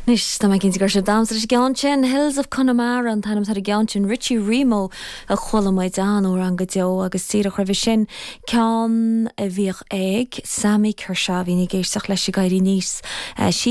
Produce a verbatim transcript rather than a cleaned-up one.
Nis tá cinn gur se dams is gan Hills of Connemara an tanam tar gan Richie Remo a cholamid an ó an godeo agus tí a chuibh sin cean a bhíoh ag Sammy Kershaw hínig géisteach leis gaiirí níos.